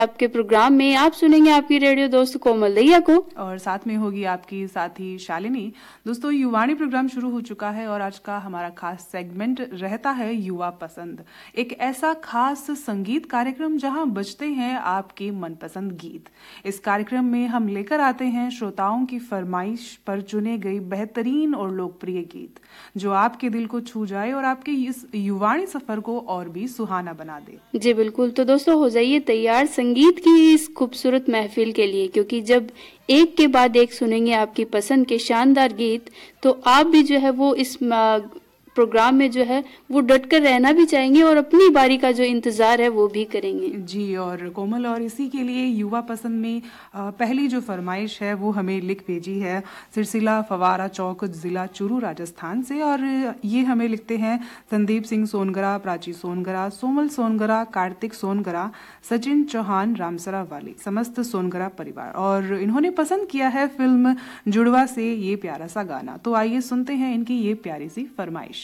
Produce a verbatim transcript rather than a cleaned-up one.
आपके प्रोग्राम में आप सुनेंगे आपकी रेडियो दोस्त कोमल दैया को, और साथ में होगी आपकी साथी शालिनी। दोस्तों, युवाणी प्रोग्राम शुरू हो चुका है और आज का हमारा खास सेगमेंट रहता है युवा पसंद। एक ऐसा खास संगीत कार्यक्रम जहां बजते हैं आपके मनपसंद गीत। इस कार्यक्रम में हम लेकर आते हैं श्रोताओं की फरमाइश पर चुने गए बेहतरीन और लोकप्रिय गीत जो आपके दिल को छू जाए और आपके इस युवाणी सफर को और भी सुहाना बना दे। जी बिल्कुल। तो दोस्तों हो जाइए तैयार संगीत की इस खूबसूरत महफिल के लिए, क्योंकि जब एक के बाद एक सुनेंगे आपकी पसंद के शानदार गीत तो आप भी जो है वो इस प्रोग्राम में जो है वो डटकर रहना भी चाहेंगे और अपनी बारी का जो इंतजार है वो भी करेंगे। जी, और कोमल, और इसी के लिए युवा पसंद में पहली जो फरमाइश है वो हमें लिख भेजी है सिरसिला फवारा चौक, जिला चूरू, राजस्थान से। और ये हमें लिखते हैं संदीप सिंह सोनगरा, प्राची सोनगरा, सोमल सोनगरा, कार्तिक सोनगरा, सचिन चौहान, रामसरा वाली, समस्त सोनगरा परिवार। और इन्होंने पसंद किया है फिल्म जुड़वा से ये प्यारा सा गाना। तो आइए सुनते हैं इनकी ये प्यारी सी फरमाइश।